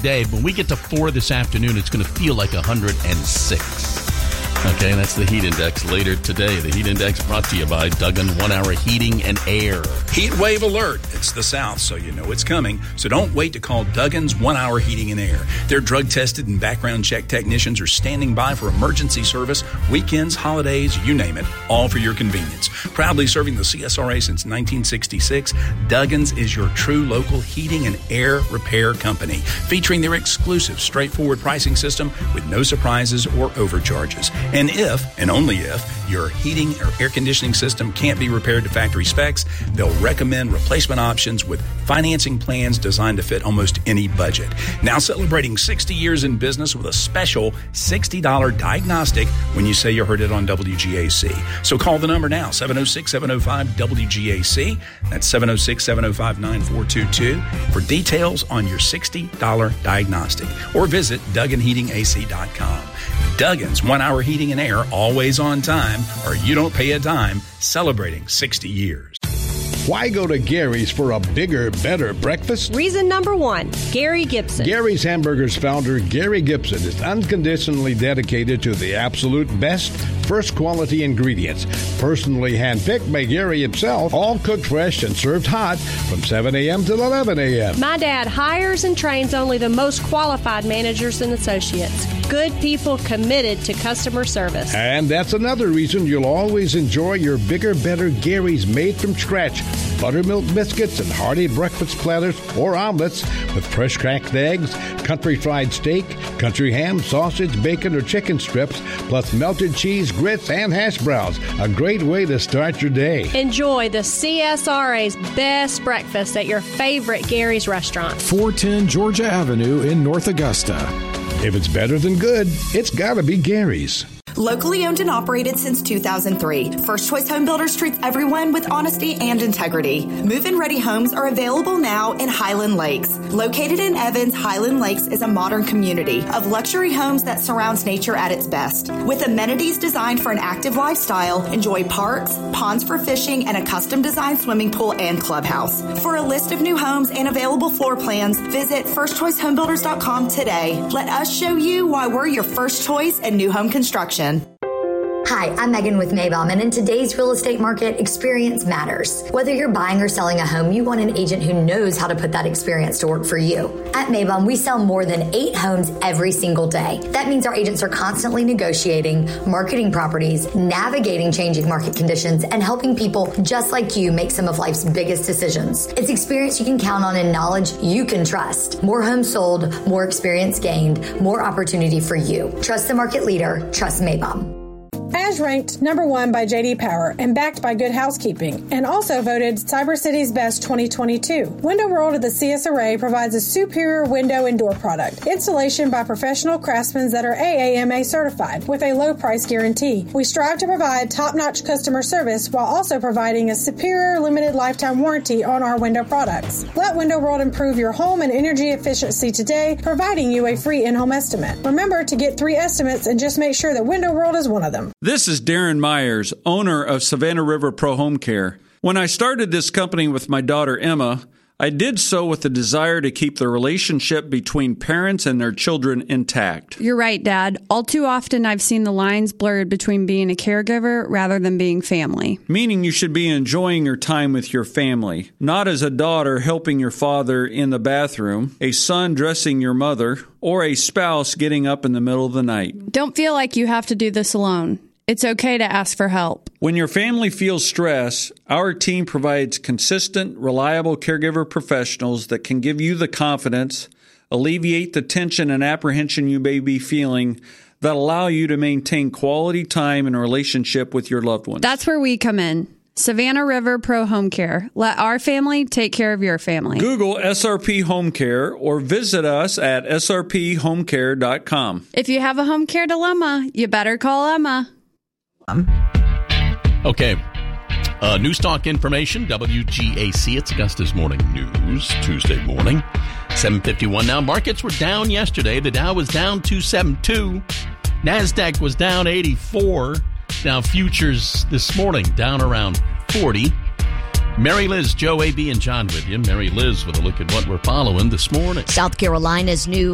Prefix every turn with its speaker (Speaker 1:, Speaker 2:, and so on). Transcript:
Speaker 1: day. When we get to 4 this afternoon, it's going to feel like 106. Okay, that's the heat index later today. The heat index brought to you by Duggan 1 Hour Heating and Air.
Speaker 2: Heat wave alert. It's the South, so you know it's coming. So don't wait to call Duggan's 1 Hour Heating and Air. Their drug-tested and background check technicians are standing by for emergency service, weekends, holidays, you name it, all for your convenience. Proudly serving the CSRA since 1966, Duggan's is your true local heating and air repair company, featuring their exclusive straightforward pricing system with no surprises or overcharges. And if, and only if, your heating or air conditioning system can't be repaired to factory specs, they'll recommend replacement options with financing plans designed to fit almost any budget. Now celebrating 60 years in business with a special $60 diagnostic when you say you heard it on WGAC. So call the number now, 706-705-WGAC. That's 706-705-9422 for details on your $60 diagnostic. Or visit DugganHeatingAC.com. Duggan's 1 Hour Heating and Air, always on time, or you don't pay a dime, celebrating 60 years.
Speaker 3: Why go to Gary's for a bigger, better breakfast?
Speaker 4: Reason number 1, Gary Gibson.
Speaker 3: Gary's Hamburgers founder, Gary Gibson, is unconditionally dedicated to the absolute best, first quality ingredients. Personally handpicked by Gary himself, all cooked fresh and served hot from 7 a.m. till 11 a.m.
Speaker 4: My dad hires and trains only the most qualified managers and associates. Good people committed to customer service.
Speaker 3: And that's another reason you'll always enjoy your bigger, better Gary's made from scratch buttermilk biscuits and hearty breakfast platters or omelets with fresh cracked eggs, country fried steak, country ham, sausage, bacon, or chicken strips, plus melted cheese, grits, and hash browns. A great way to start your day.
Speaker 4: Enjoy the CSRA's best breakfast at your favorite Gary's restaurant.
Speaker 5: 410 Georgia Avenue in North Augusta.
Speaker 3: If it's better than good, it's gotta be Gary's.
Speaker 6: Locally owned and operated since 2003, First Choice Home Builders treats everyone with honesty and integrity. Move-in ready homes are available now in Highland Lakes. Located in Evans, Highland Lakes is a modern community of luxury homes that surrounds nature at its best. With amenities designed for an active lifestyle, enjoy parks, ponds for fishing, and a custom-designed swimming pool and clubhouse. For a list of new homes and available floor plans, visit firstchoicehomebuilders.com today. Let us show you why we're your first choice in new home construction.
Speaker 7: Hi, I'm Megan with Maybaum, and in today's real estate market, experience matters. Whether you're buying or selling a home, you want an agent who knows how to put that experience to work for you. At Maybaum, we sell more than 8 homes every single day. That means our agents are constantly negotiating, marketing properties, navigating changing market conditions, and helping people just like you make some of life's biggest decisions. It's experience you can count on and knowledge you can trust. More homes sold, more experience gained, more opportunity for you. Trust the market leader. Trust Maybaum.
Speaker 8: As ranked number 1 by J.D. Power and backed by Good Housekeeping, and also voted Cyber City's Best 2022. Window World of the CSRA provides a superior window and door product. Installation by professional craftsmen that are AAMA certified with a low price guarantee. We strive to provide top-notch customer service while also providing a superior limited lifetime warranty on our window products. Let Window World improve your home and energy efficiency today, providing you a free in-home estimate. Remember to get 3 estimates and just make sure that Window World is one of them.
Speaker 9: This is Darren Myers, owner of Savannah River Pro Home Care. When I started this company with my daughter Emma, I did so with the desire to keep the relationship between parents and their children intact.
Speaker 10: You're right, Dad. All too often I've seen the lines blurred between being a caregiver rather than being family.
Speaker 9: Meaning you should be enjoying your time with your family, not as a daughter helping your father in the bathroom, a son dressing your mother, or a spouse getting up in the middle of the night.
Speaker 10: Don't feel like you have to do this alone. It's okay to ask for help.
Speaker 9: When your family feels stress, our team provides consistent, reliable caregiver professionals that can give you the confidence, alleviate the tension and apprehension you may be feeling, that allow you to maintain quality time and relationship with your loved ones.
Speaker 10: That's where we come in. Savannah River Pro Home Care. Let our family take care of your family.
Speaker 9: Google SRP Home Care or visit us at srphomecare.com.
Speaker 10: If you have a home care dilemma, you better call Emma.
Speaker 1: Okay. New stock information, WGAC. It's Augusta's Morning News, Tuesday morning. 7:51 now. Markets were down yesterday. The Dow was down 272. NASDAQ was down 84. Now futures this morning down around 40. Mary Liz, Joe, AB, and John with you. Mary Liz with a look at what we're following this morning.
Speaker 11: South Carolina's new